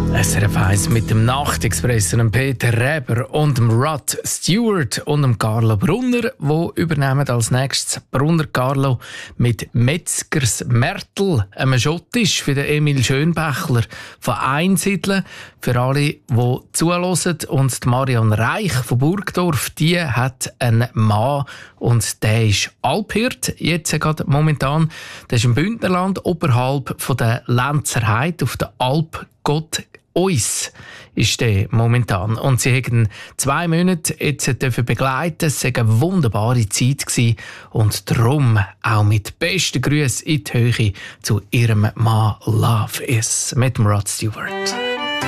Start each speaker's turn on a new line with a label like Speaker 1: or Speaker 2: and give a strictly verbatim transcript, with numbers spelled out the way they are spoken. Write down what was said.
Speaker 1: S R F eins mit dem Nachtexpress, dem Peter Reber und dem Rod Stewart und dem Carlo Brunner, wo übernehmen als nächstes Brunner Carlo mit Metzgers Märtel, einem Schottisch für den Emil Schönbächler von Einsiedeln. Für alle, die zuhören, und die Marion Reich von Burgdorf, die hat einen Mann und der ist Alphirt, jetzt gerade momentan. Der ist im Bündnerland, oberhalb von der Lenzer Heide auf der Alp Gott uns ist der momentan. Und sie haben zwei Monate jetzt dürfen begleiten. Es war eine wunderbare Zeit gewesen. Und darum auch mit besten Grüßen in die Höhe zu ihrem Mann Love Is mit dem Rod Stewart.